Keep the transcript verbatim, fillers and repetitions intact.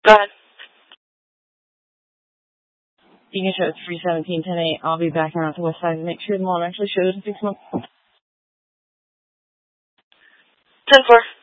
Go ahead. You can show it's three seventeen, ten eight. I'll be backing around to the west side to make sure the mom actually shows in six months. ten four.